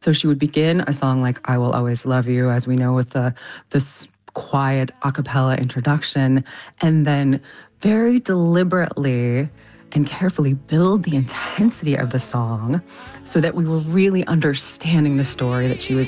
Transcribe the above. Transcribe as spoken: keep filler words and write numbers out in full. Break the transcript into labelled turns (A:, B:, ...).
A: So she would begin a song like I Will Always Love You, as we know, with the this quiet a cappella introduction, and then very deliberately and carefully build the intensity of the song so that we were really understanding the story that she was